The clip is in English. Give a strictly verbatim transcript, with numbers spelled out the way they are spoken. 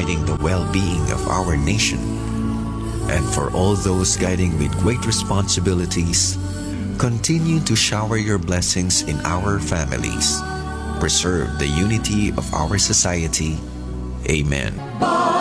guiding the well-being of our nation. And for all those guiding with great responsibilities, continue to shower your blessings in our families. Preserve the unity of our society. Amen.